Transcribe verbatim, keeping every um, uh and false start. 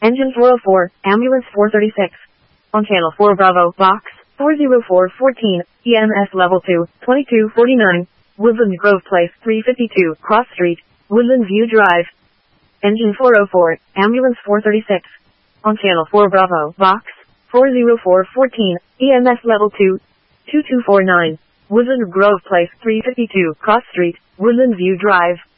Engine four oh four, Ambulance four thirty-six. On Channel four Bravo, Box four oh four fourteen, E M S Level two, twenty-two forty-nine, Woodland Grove Place three fifty-two, Cross Street, Woodland View Drive. Engine four oh four, Ambulance four thirty-six. On Channel four Bravo, Box four oh four fourteen, E M S Level two, twenty-two forty-nine, Woodland Grove Place three fifty-two, Cross Street, Woodland View Drive.